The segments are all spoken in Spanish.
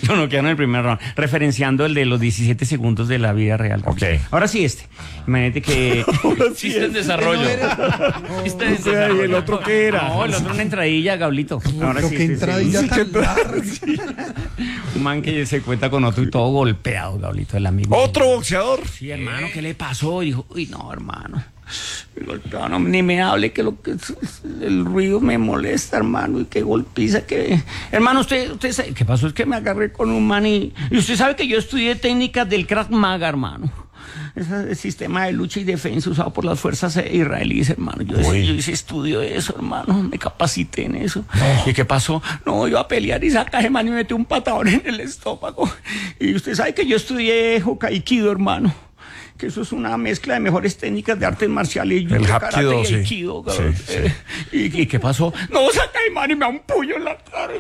No, quedaron en el primer round, referenciando el de los 17 segundos de la vida real. Ok. Ahora sí Imagínate que... Chiste en desarrollo. Chiste en ¿Y desarrollo. el otro qué era? No, el otro una entradilla, Gablito. Ahora sí, que entradilla tan larga. Un man que se cuenta con otro y todo golpeado, Gablito, el amigo. ¿Otro boxeador? Sí, hermano, ¿qué le pasó? Y dijo, uy, no, hermano. No, ni me hable que el ruido me molesta, hermano, y qué golpiza que... Hermano, usted sabe, ¿qué pasó? Es que me agarré con un man y usted sabe que yo estudié técnicas del Krav Maga, hermano. Ese es el sistema de lucha y defensa usado por las fuerzas israelíes, hermano. Yo hice estudio de eso, hermano. Me capacité en eso. ¿Y qué pasó? No, iba a pelear y saca ese man y me metió un patadón en el estómago. Y usted sabe que yo estudié Hokaikido, hermano. Que eso es una mezcla de mejores técnicas de artes marciales, el karate Hapkido, y aikido. Sí. ¿Y qué pasó? No, saca el man y me da un puño en la cara.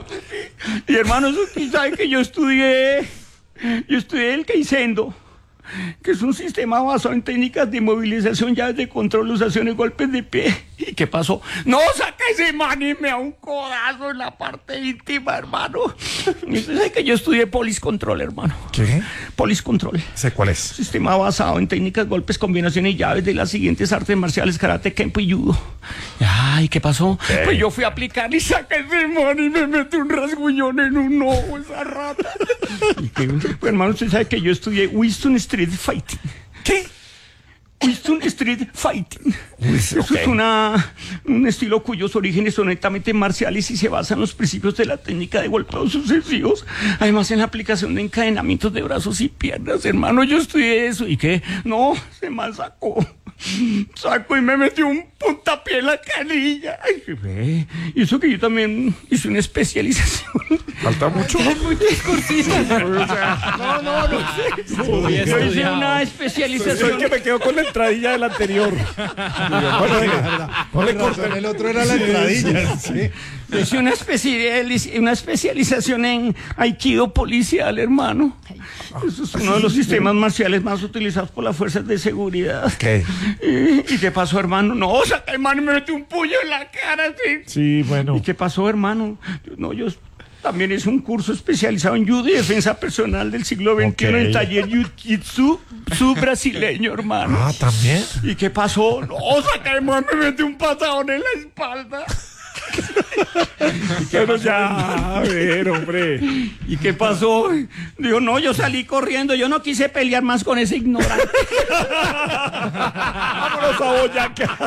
Y hermano, usted sabe que yo estudié el Keisendo, que es un sistema basado en técnicas de movilización, llaves de control, usaciones, golpes de pie. ¿Y qué pasó? No, saca ese man y me da un codazo en la parte íntima, hermano. Y usted sabe que yo estudié Police Control, hermano. ¿Qué? Police Control. ¿Sé cuál es? Sistema basado en técnicas, golpes, combinaciones y llaves de las siguientes artes marciales: karate, kempo y judo. Ay, ¿qué pasó? Pues yo fui a aplicar y saca ese man y me mete un rasguñón en un ojo, esa rata. Pues, hermano, usted sabe que yo estudié Winston Street Fighting. ¿Qué? Winston Street Fighting. Eso es un estilo cuyos orígenes son netamente marciales y se basa en los principios de la técnica de golpeos sucesivos. Además, en la aplicación de encadenamientos de brazos y piernas. Hermano, yo estudié eso. ¿Y qué? No, se me sacó y me metió un puntapié en la canilla. Ay, y eso que yo también hice una especialización. ¿Falta mucho? Muchas cositas. Yo hice una especialización. Soy que me quedo con la entradilla del anterior. Bueno, venga, no le corten. El otro era la entradilla. Sí. Yo hice una especialización en Aikido policial, hermano. Eso es uno de los sistemas marciales más utilizados por las fuerzas de seguridad. ¿Qué? ¿Y qué pasó, hermano? No, saca, hermano, me metió un puño en la cara. Sí, bueno. ¿Y qué pasó, hermano? Yo también hice un curso especializado en judo y defensa personal del siglo XXI en taller jiu-jitsu brasileño, hermano. Ah, ¿también? ¿Y qué pasó? No, saca, hermano, me metió un patadón en la espalda. Pero ya, a ver, hombre. ¿Y qué pasó? Digo, no, yo salí corriendo, yo no quise pelear más con ese ignorante. Vámonos a Boyacá.